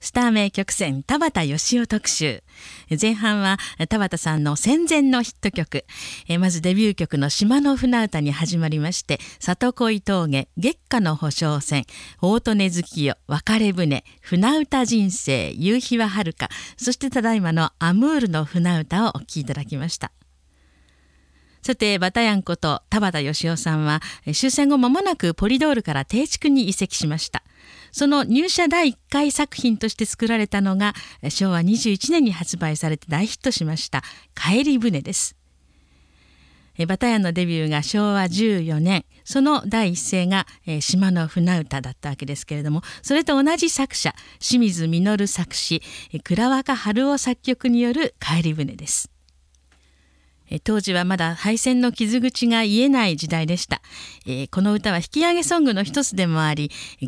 スター名曲選田畑義夫特集。前半は田畑さんの戦前のヒット曲、まずデビュー曲の島の船歌に始まりまして、里恋峠、月下の保証船、大利根月夜、別れ船、船歌人生、夕日は遥か、そしてただいまのアムールの船歌をお聴きいただきました。さて、バタヤンこと田畑義夫さんは終戦後間もなくポリドールから定築に移籍しました。その入社第1回作品として作られたのが昭和21年に発売されて大ヒットしました帰り船です。バタヤンのデビューが昭和14年、その第一声が島の船歌だったわけですけれども、それと同じ作者清水実作詞、倉若春夫作曲による帰り船です。当時はまだ敗戦の傷口が癒えない時代でした。この歌は引き上げソングの一つでもあり、